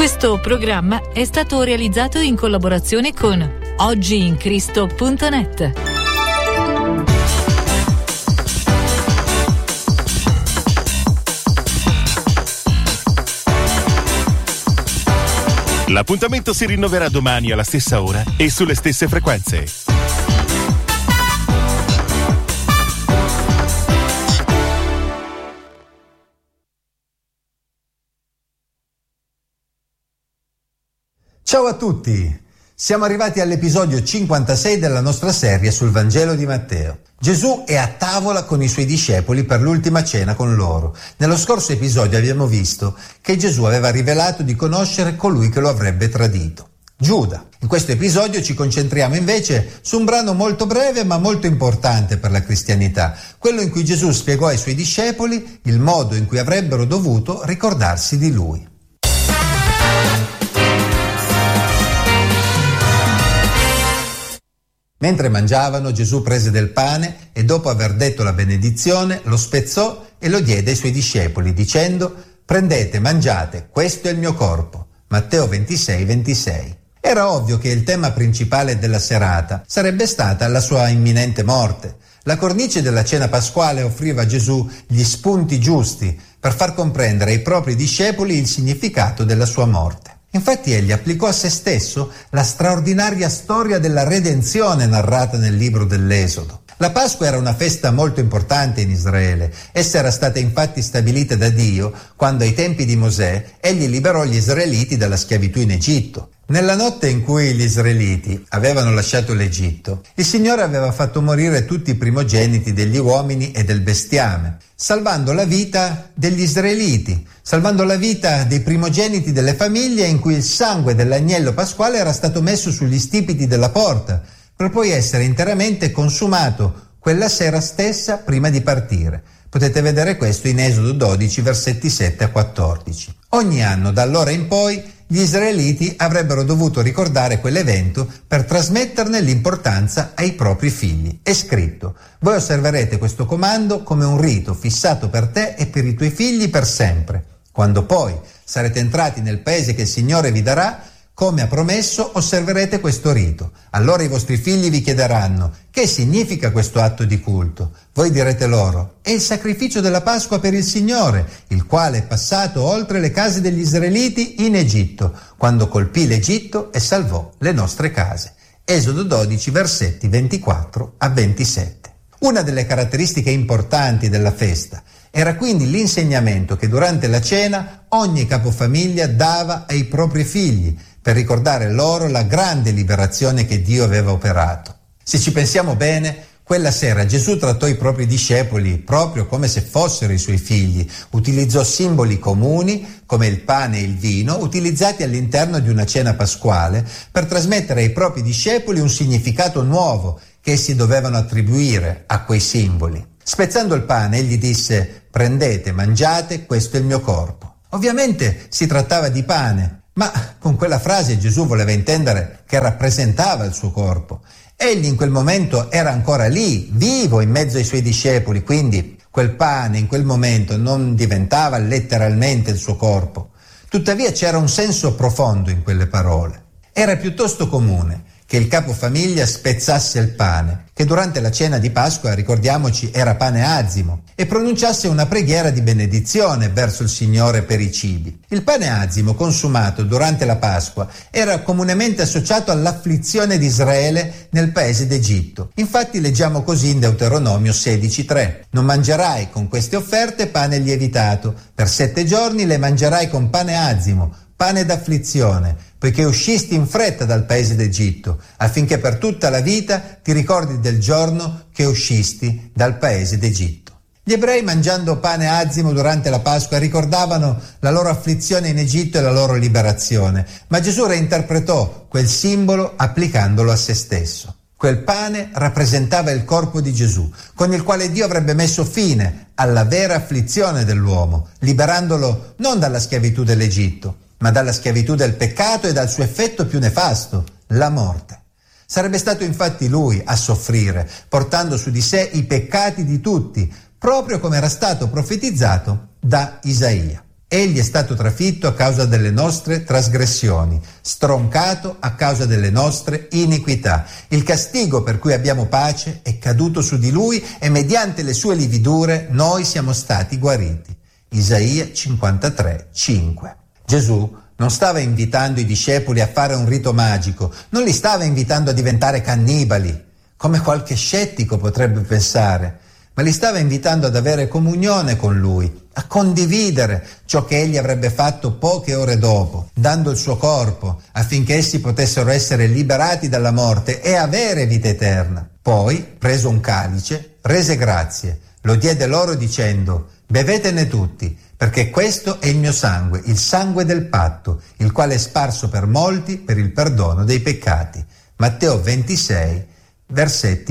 Questo programma è stato realizzato in collaborazione con oggiincristo.net. L'appuntamento si rinnoverà domani alla stessa ora e sulle stesse frequenze. Ciao a tutti! Siamo arrivati all'episodio 56 della nostra serie sul Vangelo di Matteo. Gesù è a tavola con i suoi discepoli per l'ultima cena con loro. Nello scorso episodio abbiamo visto che Gesù aveva rivelato di conoscere colui che lo avrebbe tradito, Giuda. In questo episodio ci concentriamo invece su un brano molto breve ma molto importante per la cristianità, quello in cui Gesù spiegò ai suoi discepoli il modo in cui avrebbero dovuto ricordarsi di lui. Mentre mangiavano, Gesù prese del pane e dopo aver detto la benedizione lo spezzò e lo diede ai suoi discepoli dicendo: «Prendete, mangiate, questo è il mio corpo». Matteo 26:26. Era ovvio che il tema principale della serata sarebbe stata la sua imminente morte. La cornice della cena pasquale offriva a Gesù gli spunti giusti per far comprendere ai propri discepoli il significato della sua morte. Infatti egli applicò a se stesso la straordinaria storia della redenzione narrata nel libro dell'Esodo. La Pasqua era una festa molto importante in Israele. Essa era stata infatti stabilita da Dio quando ai tempi di Mosè egli liberò gli israeliti dalla schiavitù in Egitto. Nella notte in cui gli israeliti avevano lasciato l'Egitto, il Signore aveva fatto morire tutti i primogeniti degli uomini e del bestiame, salvando la vita degli israeliti, salvando la vita dei primogeniti delle famiglie in cui il sangue dell'agnello pasquale era stato messo sugli stipiti della porta, per poi essere interamente consumato quella sera stessa prima di partire. Potete vedere questo in Esodo 12, versetti 7 a 14. Ogni anno, da allora in poi, gli israeliti avrebbero dovuto ricordare quell'evento per trasmetterne l'importanza ai propri figli. È scritto: «Voi osserverete questo comando come un rito fissato per te e per i tuoi figli per sempre. Quando poi sarete entrati nel paese che il Signore vi darà, come ha promesso, osserverete questo rito. Allora i vostri figli vi chiederanno: che significa questo atto di culto? Voi direte loro: è il sacrificio della Pasqua per il Signore, il quale è passato oltre le case degli israeliti in Egitto, quando colpì l'Egitto e salvò le nostre case». Esodo 12, versetti 24 a 27. Una delle caratteristiche importanti della festa era quindi l'insegnamento che durante la cena ogni capofamiglia dava ai propri figli, per ricordare loro la grande liberazione che Dio aveva operato. Se ci pensiamo bene, quella sera Gesù trattò i propri discepoli proprio come se fossero i suoi figli, utilizzò simboli comuni come il pane e il vino, utilizzati all'interno di una cena pasquale, per trasmettere ai propri discepoli un significato nuovo che essi dovevano attribuire a quei simboli. Spezzando il pane, egli disse: «Prendete, mangiate, questo è il mio corpo». Ovviamente si trattava di pane, ma con quella frase Gesù voleva intendere che rappresentava il suo corpo. Egli in quel momento era ancora lì, vivo in mezzo ai suoi discepoli, quindi quel pane in quel momento non diventava letteralmente il suo corpo. Tuttavia c'era un senso profondo in quelle parole. Era piuttosto comune che il capofamiglia spezzasse il pane, che durante la cena di Pasqua, ricordiamoci, era pane azimo, e pronunciasse una preghiera di benedizione verso il Signore per i cibi. Il pane azimo consumato durante la Pasqua era comunemente associato all'afflizione di Israele nel paese d'Egitto. Infatti leggiamo così in Deuteronomio 16:3: «Non mangerai con queste offerte pane lievitato, per 7 giorni le mangerai con pane azimo, pane d'afflizione, poiché uscisti in fretta dal paese d'Egitto, affinché per tutta la vita ti ricordi del giorno che uscisti dal paese d'Egitto». Gli ebrei, mangiando pane azimo durante la Pasqua, ricordavano la loro afflizione in Egitto e la loro liberazione, ma Gesù reinterpretò quel simbolo applicandolo a se stesso. Quel pane rappresentava il corpo di Gesù, con il quale Dio avrebbe messo fine alla vera afflizione dell'uomo, liberandolo non dalla schiavitù dell'Egitto, ma dalla schiavitù del peccato e dal suo effetto più nefasto, la morte. Sarebbe stato infatti lui a soffrire, portando su di sé i peccati di tutti, proprio come era stato profetizzato da Isaia. Egli è stato trafitto a causa delle nostre trasgressioni, stroncato a causa delle nostre iniquità. Il castigo per cui abbiamo pace è caduto su di lui e mediante le sue lividure noi siamo stati guariti. Isaia 53, 5. Gesù non stava invitando i discepoli a fare un rito magico, non li stava invitando a diventare cannibali, come qualche scettico potrebbe pensare, ma li stava invitando ad avere comunione con lui, a condividere ciò che egli avrebbe fatto poche ore dopo, dando il suo corpo affinché essi potessero essere liberati dalla morte e avere vita eterna. Poi, preso un calice, rese grazie, lo diede loro dicendo: bevetene tutti, perché questo è il mio sangue, il sangue del patto, il quale è sparso per molti per il perdono dei peccati. Matteo 26, versetti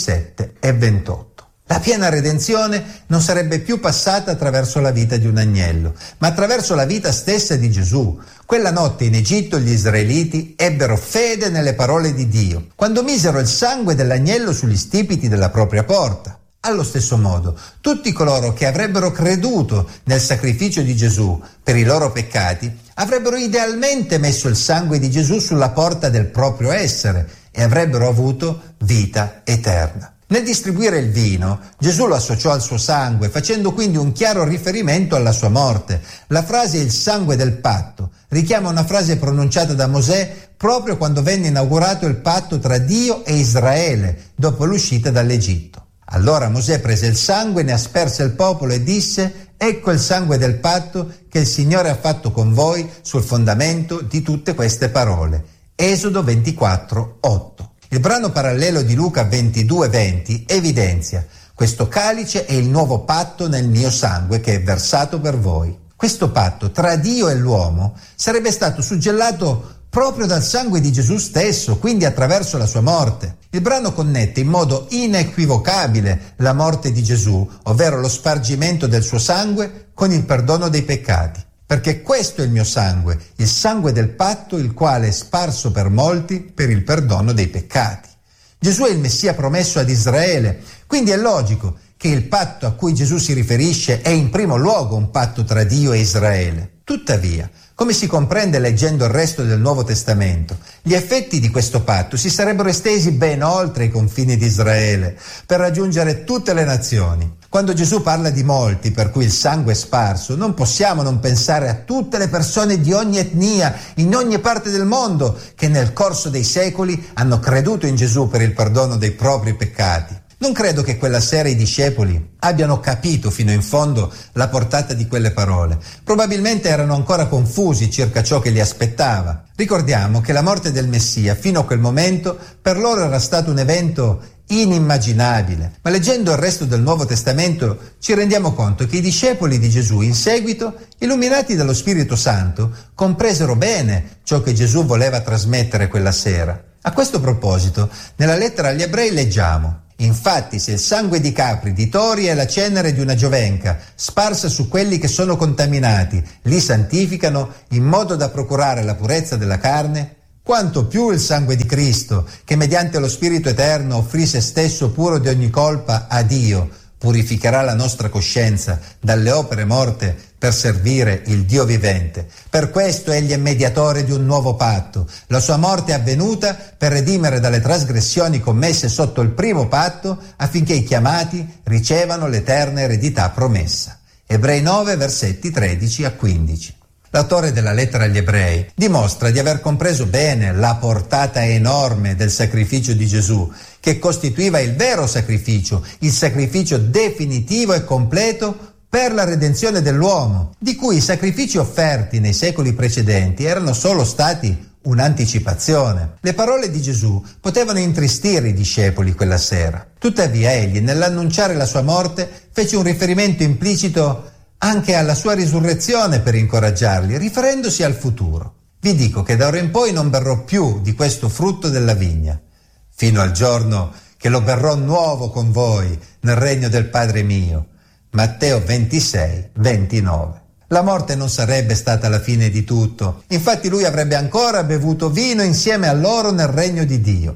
27 e 28. La piena redenzione non sarebbe più passata attraverso la vita di un agnello, ma attraverso la vita stessa di Gesù. Quella notte in Egitto gli israeliti ebbero fede nelle parole di Dio, quando misero il sangue dell'agnello sugli stipiti della propria porta. Allo stesso modo, tutti coloro che avrebbero creduto nel sacrificio di Gesù per i loro peccati avrebbero idealmente messo il sangue di Gesù sulla porta del proprio essere e avrebbero avuto vita eterna. Nel distribuire il vino, Gesù lo associò al suo sangue, facendo quindi un chiaro riferimento alla sua morte. La frase «il sangue del patto» richiama una frase pronunciata da Mosè proprio quando venne inaugurato il patto tra Dio e Israele, dopo l'uscita dall'Egitto. Allora Mosè prese il sangue, ne asperse il popolo e disse: «Ecco il sangue del patto che il Signore ha fatto con voi sul fondamento di tutte queste parole». Esodo 24, 8. Il brano parallelo di Luca 22:20 evidenzia: «Questo calice è il nuovo patto nel mio sangue che è versato per voi». Questo patto tra Dio e l'uomo sarebbe stato suggellato proprio dal sangue di Gesù stesso, quindi attraverso la sua morte. Il brano connette in modo inequivocabile la morte di Gesù, ovvero lo spargimento del suo sangue, con il perdono dei peccati. Perché questo è il mio sangue, il sangue del patto, il quale è sparso per molti per il perdono dei peccati. Gesù è il Messia promesso ad Israele, quindi è logico che il patto a cui Gesù si riferisce è in primo luogo un patto tra Dio e Israele. Tuttavia, come si comprende leggendo il resto del Nuovo Testamento, gli effetti di questo patto si sarebbero estesi ben oltre i confini di Israele, per raggiungere tutte le nazioni. Quando Gesù parla di molti per cui il sangue è sparso, non possiamo non pensare a tutte le persone di ogni etnia, in ogni parte del mondo, che nel corso dei secoli hanno creduto in Gesù per il perdono dei propri peccati. Non credo che quella sera i discepoli abbiano capito fino in fondo la portata di quelle parole. Probabilmente erano ancora confusi circa ciò che li aspettava. Ricordiamo che la morte del Messia, fino a quel momento, per loro era stato un evento inimmaginabile. Ma leggendo il resto del Nuovo Testamento ci rendiamo conto che i discepoli di Gesù in seguito, illuminati dallo Spirito Santo, compresero bene ciò che Gesù voleva trasmettere quella sera. A questo proposito, nella lettera agli Ebrei leggiamo: «Infatti, se il sangue di capri, di tori e la cenere di una giovenca, sparsa su quelli che sono contaminati, li santificano in modo da procurare la purezza della carne, quanto più il sangue di Cristo, che mediante lo Spirito Eterno offrì se stesso puro di ogni colpa a Dio, purificherà la nostra coscienza dalle opere morte per servire il Dio vivente. Per questo egli è mediatore di un nuovo patto. La sua morte è avvenuta per redimere dalle trasgressioni commesse sotto il primo patto, affinché i chiamati ricevano l'eterna eredità promessa». Ebrei 9, versetti 13 a 15. L'autore della lettera agli Ebrei dimostra di aver compreso bene la portata enorme del sacrificio di Gesù, che costituiva il vero sacrificio, il sacrificio definitivo e completo per la redenzione dell'uomo, di cui i sacrifici offerti nei secoli precedenti erano solo stati un'anticipazione. Le parole di Gesù potevano intristire i discepoli quella sera. Tuttavia egli, nell'annunciare la sua morte, fece un riferimento implicito anche alla sua risurrezione per incoraggiarli, riferendosi al futuro. Vi dico che da ora in poi non berrò più di questo frutto della vigna, fino al giorno che lo berrò nuovo con voi nel regno del Padre mio. Matteo 26, 29. La morte non sarebbe stata la fine di tutto. Infatti lui avrebbe ancora bevuto vino insieme a loro nel regno di Dio.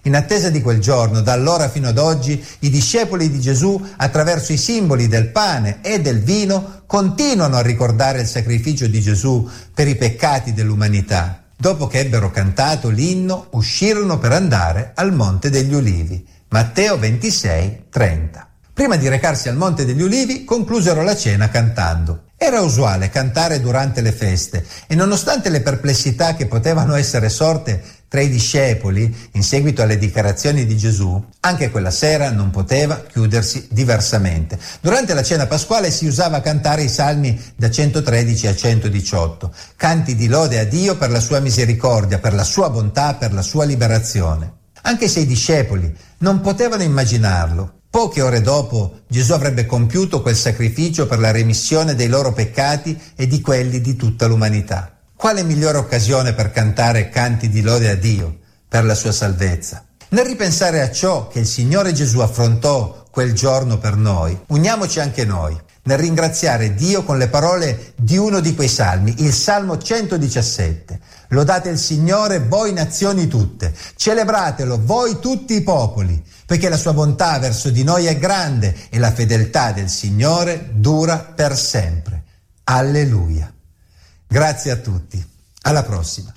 In attesa di quel giorno, da allora fino ad oggi, i discepoli di Gesù, attraverso i simboli del pane e del vino, continuano a ricordare il sacrificio di Gesù per i peccati dell'umanità. Dopo che ebbero cantato l'inno, uscirono per andare al Monte degli Ulivi. Matteo 26, 30. Prima di recarsi al Monte degli Ulivi, conclusero la cena cantando. Era usuale cantare durante le feste e nonostante le perplessità che potevano essere sorte tra i discepoli in seguito alle dichiarazioni di Gesù, anche quella sera non poteva chiudersi diversamente. Durante la cena pasquale si usava cantare i salmi da 113 a 118, canti di lode a Dio per la sua misericordia, per la sua bontà, per la sua liberazione. Anche se i discepoli non potevano immaginarlo, poche ore dopo Gesù avrebbe compiuto quel sacrificio per la remissione dei loro peccati e di quelli di tutta l'umanità. Quale migliore occasione per cantare canti di lode a Dio per la sua salvezza? Nel ripensare a ciò che il Signore Gesù affrontò quel giorno per noi, uniamoci anche noi nel ringraziare Dio con le parole di uno di quei salmi, il Salmo 117. Lodate il Signore voi nazioni tutte, celebratelo voi tutti i popoli, perché la sua bontà verso di noi è grande e la fedeltà del Signore dura per sempre. Alleluia. Grazie a tutti. Alla prossima.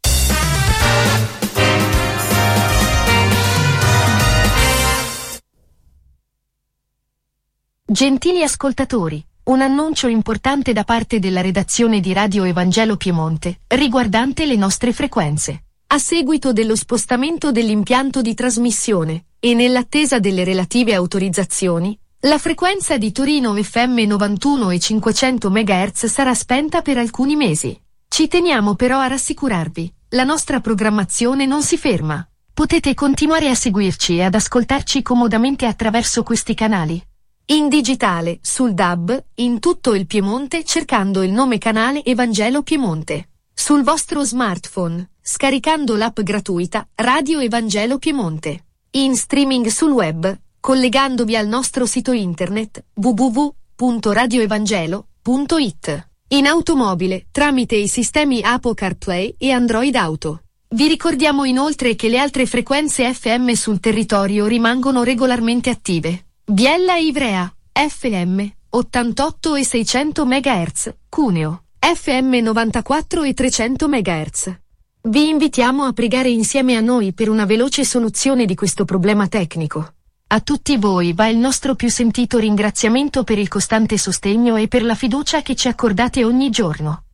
Gentili ascoltatori, un annuncio importante da parte della redazione di Radio Evangelo Piemonte, riguardante le nostre frequenze. A seguito dello spostamento dell'impianto di trasmissione, e nell'attesa delle relative autorizzazioni, la frequenza di Torino FM 91 e 500 MHz sarà spenta per alcuni mesi. Ci teniamo però a rassicurarvi, la nostra programmazione non si ferma. Potete continuare a seguirci e ad ascoltarci comodamente attraverso questi canali. In digitale, sul DAB, in tutto il Piemonte cercando il nome canale Evangelo Piemonte. Sul vostro smartphone, scaricando l'app gratuita Radio Evangelo Piemonte. In streaming sul web, collegandovi al nostro sito internet www.radioevangelo.it. In automobile, tramite i sistemi Apple CarPlay e Android Auto. Vi ricordiamo inoltre che le altre frequenze FM sul territorio rimangono regolarmente attive. Biella e Ivrea, FM, 88 e 600 MHz, Cuneo, FM 94 e 300 MHz. Vi invitiamo a pregare insieme a noi per una veloce soluzione di questo problema tecnico. A tutti voi va il nostro più sentito ringraziamento per il costante sostegno e per la fiducia che ci accordate ogni giorno.